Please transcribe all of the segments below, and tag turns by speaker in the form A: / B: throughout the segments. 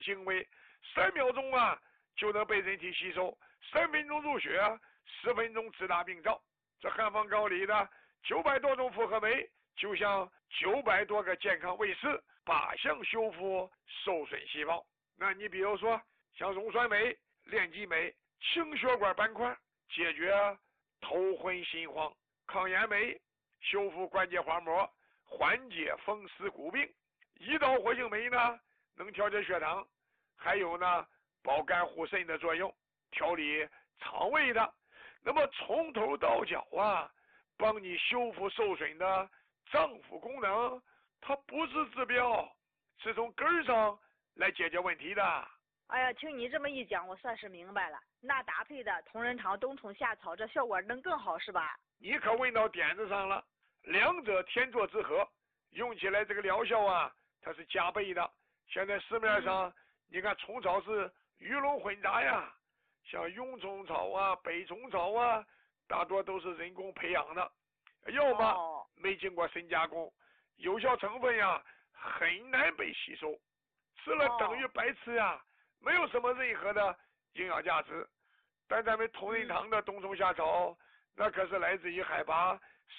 A: 行为3秒钟啊就能被人体吸收，3分钟入血，10分钟直达病灶。这汉方膏里的900多种复合酶，就像900多个健康卫士，8项修复受损细胞。那你比如说像溶酸酶、链基酶、清血管斑块，解决头昏心慌；抗炎酶修复关节滑膜，缓解风湿骨病；胰岛活性酶呢能调节血糖，还有呢保肝护肾的作用，调理肠胃的。那么从头到脚啊，帮你修复受损的脏腑功能，它不是治标，是从根儿上来解决问题的。
B: 哎呀，听你这么一讲，我算是明白了。那搭配的同仁堂冬虫夏草，这效果能更好是吧？
A: 你可问到点子上了，两者天作之合，用起来这个疗效啊，它是加倍的。现在市面上，你看虫草是鱼龙混杂呀，像蛹虫草啊、北虫草啊，大多都是人工培养的，要么没经过深加工，有效成分呀很难被吸收，吃了等于白吃呀，没有什么任何的营养价值。但咱们同仁堂的冬虫夏草，那可是来自于海拔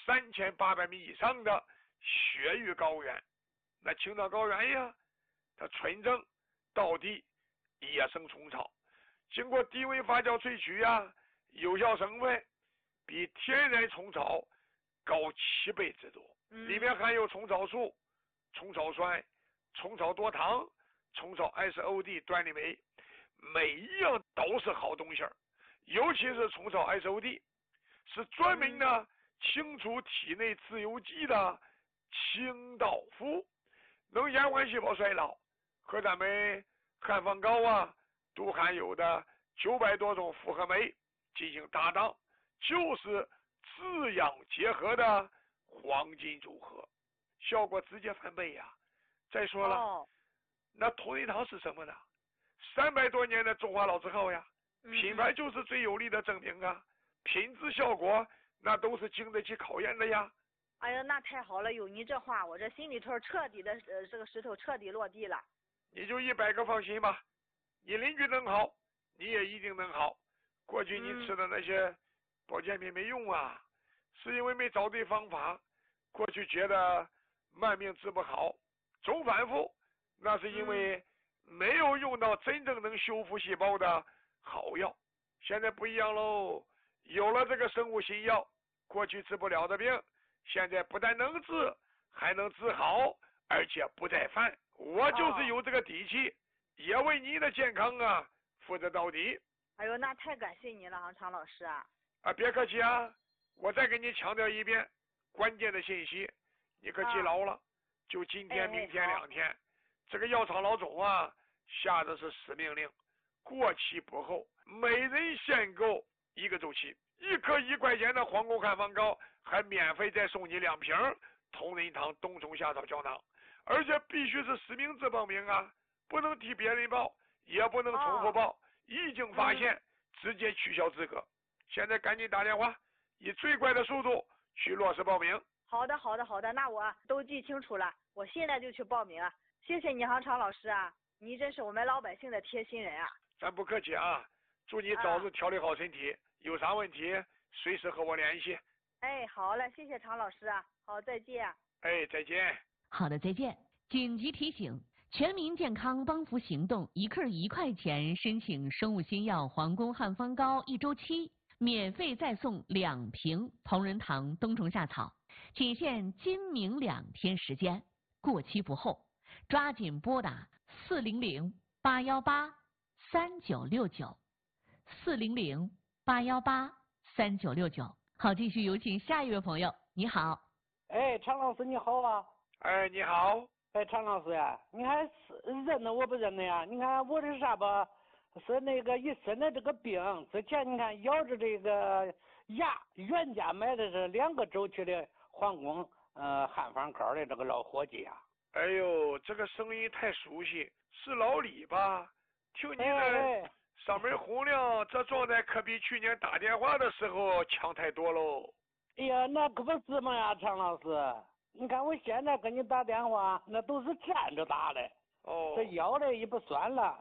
A: 3800米以上的雪域高原，那青藏高原呀，它纯正道地野生虫草，经过低温发酵萃取呀，有效成分比天然虫草高7倍之多，里面含有虫草素、虫草酸、虫草多糖、虫草 SOD 端粒酶，每一样都是好东西儿。尤其是虫草 SOD 是专门呢清除体内自由基的清道夫，能延缓细胞衰老，和咱们汉方膏啊都含有的900多种复合酶进行搭档，就是滋养结合的黄金组合，效果直接翻倍呀。再说了，那同仁堂是什么呢？300多年的中华老字号呀，品牌就是最有力的证明啊，品质效果那都是经得起考验的呀。
B: 哎呀，那太好了，有你这话，我这心里头彻底的这个石头彻底落地了。
A: 你就100个放心吧，你邻居能好，你也一定能好。过去你吃的那些保健品没用啊，是因为没找对方法。过去觉得慢病治不好，总反复，那是因为没有用到真正能修复细胞的好药。现在不一样喽，有了这个生物新药，过去治不了的病，现在不但能治，还能治好，而且不再犯。我就是有这个底气，也为你的健康啊负责到底。
B: 哎呦，那太感谢你了，常老师啊！
A: 别客气啊，我再给你强调一遍关键的信息，你可记牢了。就今天、明天2天，这个药厂老总啊下的是死命令，过期不候，每人限购1个周期，1颗1块钱的皇宫汉方膏，还免费再送你2瓶同仁堂冬虫夏草胶囊，而且必须是实名制报名啊，不能替别人报，也不能重复报，一经发现直接取消资格。现在赶紧打电话，以最快的速度去落实报名。
B: 好的，那我都记清楚了，我现在就去报名啊！谢谢你，常老师啊，你真是我们老百姓的贴心人啊！
A: 咱不客气啊，祝你早日调理好身体，有啥问题随时和我联系。
B: 哎，好嘞，谢谢常老师啊，好，再见。
A: 哎，再见。
C: 好的，再见。紧急提醒：全民健康帮扶行动，1克1块钱申请生物新药皇宫汉方膏1周期，免费再送2瓶同仁堂冬虫夏草，仅限今明2天时间，过期不候，抓紧拨打400-818-3969，400-818-3969。好，继续有请下一位朋友。你好。
D: 哎，常老师你好啊。
A: 哎，你好。
D: 哎，常老师呀，你还是认得我不认得呀？你看我这啥吧，是那个一身的这个病，之前你看咬着这个牙，原价买的是2个周期的皇宫汉方膏的这个老伙计呀。
A: 哎呦，这个声音太熟悉，是老李吧？听你的嗓门洪亮，这状态可比去年打电话的时候强太多喽。
D: 哎呀，那可不是嘛呀，常老师，你看我现在跟你打电话，那都是站着打的。这腰嘞也不酸了，